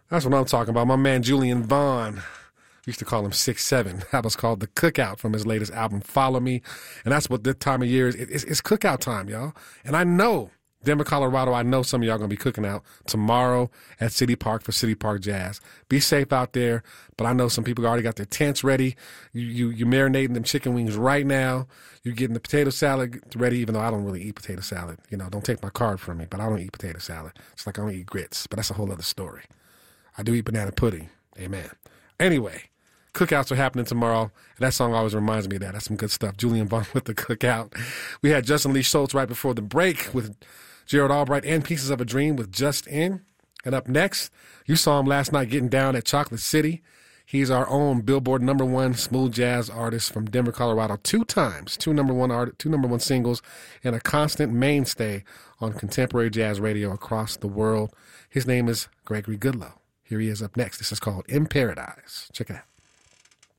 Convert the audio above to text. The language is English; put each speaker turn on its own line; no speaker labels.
That's what I'm talking about. My man Julian Vaughn. We used to call him 6'7". That was called The Cookout from his latest album, Follow Me. And that's what this time of year is. It's cookout time, y'all. And I know, Denver, Colorado, I know some of y'all going to be cooking out tomorrow at City Park for City Park Jazz. Be safe out there. But I know some people already got their tents ready. You marinating them chicken wings right now. You're getting the potato salad ready, even though I don't really eat potato salad. You know, don't take my card from me, but I don't eat potato salad. It's like I don't eat grits, but that's a whole other story. I do eat banana pudding. Amen. Anyway, cookouts are happening tomorrow. And that song always reminds me of that. That's some good stuff. Julian Vaughn with The Cookout. We had Justin Lee Schultz right before the break with Gerald Albright and Pieces of a Dream with Just In. And up next, you saw him last night getting down at Chocolate City. He's our own Billboard #1 smooth jazz artist from Denver, Colorado. 2 times, two number one singles, and a constant mainstay on contemporary jazz radio across the world. His name is Gregory Goodloe. Here he is up next. This is called In Paradise. Check it out.